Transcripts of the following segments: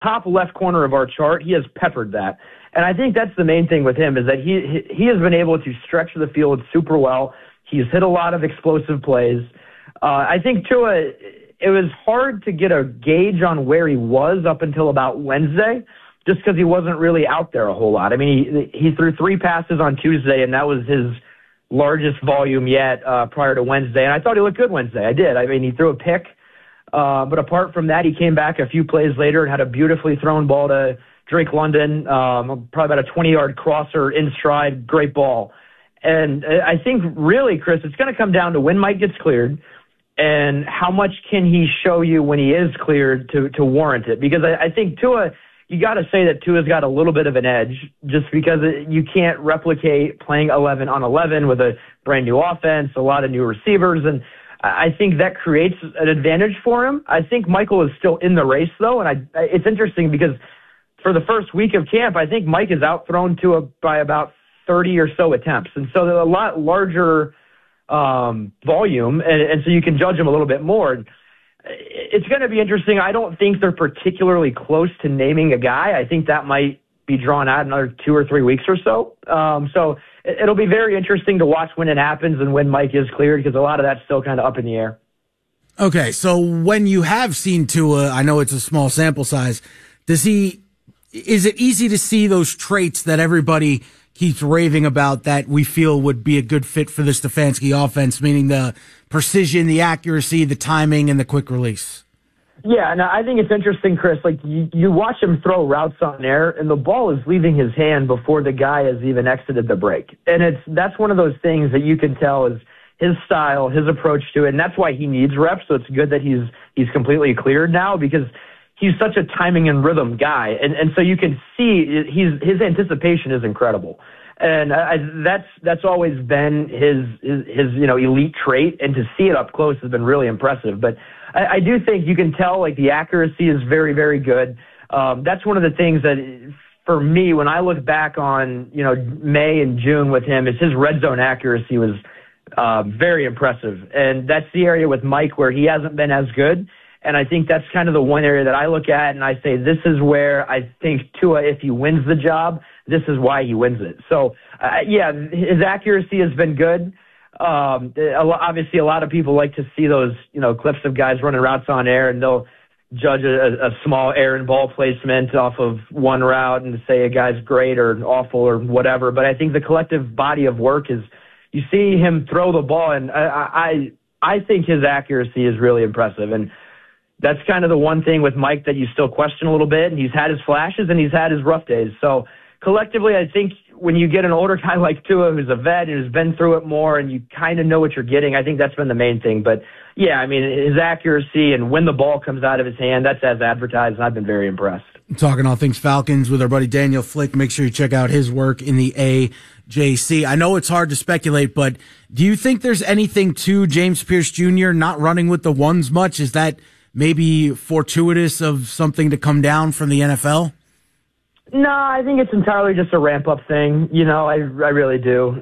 top left corner of our chart, he has peppered that. And I think that's the main thing with him is that he has been able to stretch the field super well. He's hit a lot of explosive plays. I think Tua, it was hard to get a gauge on where he was up until about Wednesday, just because he wasn't really out there a whole lot. I mean, he threw 3 passes on Tuesday, and that was his largest volume yet prior to Wednesday. And I thought he looked good Wednesday. I did. I mean, he threw a pick. But apart from that, he came back a few plays later and had a beautifully thrown ball to Drake London, probably about a 20-yard crosser in stride, great ball. And I think really, Chris, it's going to come down to when Mike gets cleared and how much can he show you when he is cleared to warrant it. Because I think Tua, you got to say that Tua's got a little bit of an edge just because you can't replicate playing 11 on 11 with a brand new offense, a lot of new receivers, and I think that creates an advantage for him. I think Michael is still in the race, though, and it's interesting because for the first week of camp, I think Mike is outthrown Tua by about 30 or so attempts, and so they're a lot larger volume, and so you can judge him a little bit more. It's going to be interesting. I don't think they're particularly close to naming a guy. I think that might be drawn out another 2 or 3 weeks or so. So it'll be very interesting to watch when it happens and when Mike is cleared because a lot of that's still kind of up in the air. Okay, so when you have seen Tua, I know it's a small sample size, is it easy to see those traits that everybody keeps raving about that we feel would be a good fit for the Stefanski offense, meaning the precision, the accuracy, the timing, and the quick release? Yeah, and I think it's interesting, Chris. Like you watch him throw routes on air, and the ball is leaving his hand before the guy has even exited the break. And that's one of those things that you can tell is his style, his approach to it, and that's why he needs reps. So it's good that he's completely cleared now because he's such a timing and rhythm guy, and so you can see his anticipation is incredible. And that's always been his elite trait, and to see it up close has been really impressive. But I do think you can tell like the accuracy is very, very good. That's one of the things that for me, when I look back on May and June with him, is his red zone accuracy was very impressive, and that's the area with Mike where he hasn't been as good. And I think that's kind of the one area that I look at and I say, this is where I think Tua, if he wins the job, this is why he wins it. So, yeah, his accuracy has been good. Obviously, a lot of people like to see those, clips of guys running routes on air, and they'll judge a small air and ball placement off of one route and say a guy's great or awful or whatever. But I think the collective body of work is you see him throw the ball, and I think his accuracy is really impressive. And that's kind of the one thing with Mike that you still question a little bit. And he's had his flashes and he's had his rough days. So collectively, I think when you get an older guy like Tua who's a vet and who's been through it more and you kind of know what you're getting, I think that's been the main thing. But, yeah, I mean, his accuracy and when the ball comes out of his hand, that's as advertised, and I've been very impressed. Talking all things Falcons with our buddy Daniel Flick. Make sure you check out his work in the AJC. I know it's hard to speculate, but do you think there's anything to James Pierce Jr. not running with the ones much? Is that maybe fortuitous of something to come down from the NFL? No, I think it's entirely just a ramp-up thing. I really do.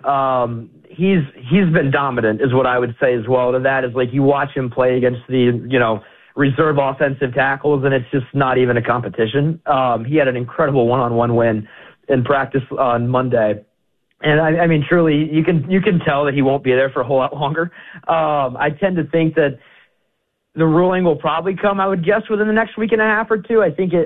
He's been dominant is what I would say as well. To that is like you watch him play against the, reserve offensive tackles, and it's just not even a competition. He had an incredible one-on-one win in practice on Monday. And I mean, truly, you can tell that he won't be there for a whole lot longer. I tend to think that the ruling will probably come, I would guess, within the next week and a half or two. I think